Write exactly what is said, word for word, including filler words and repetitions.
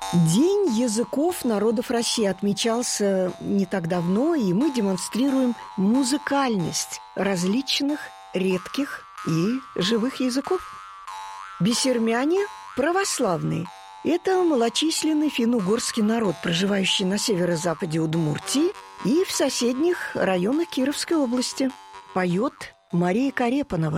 День языков народов России отмечался не так давно, и мы демонстрируем музыкальность различных редких и живых языков. Бесермяне православные. Это малочисленный финно-угорский народ, проживающий на северо-западе Удмуртии и в соседних районах Кировской области. Поет Мария Карепанова.